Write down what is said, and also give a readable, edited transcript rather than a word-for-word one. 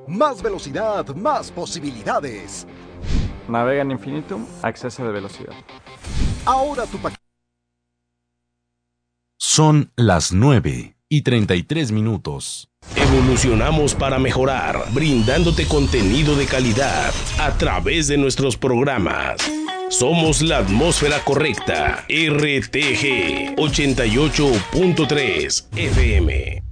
Más velocidad, más posibilidades. Navega en Infinitum a exceso de velocidad. Ahora tu paquete. Son las 9:33. Evolucionamos para mejorar, brindándote contenido de calidad a través de nuestros programas. Somos la atmósfera correcta. RTG 88.3 FM.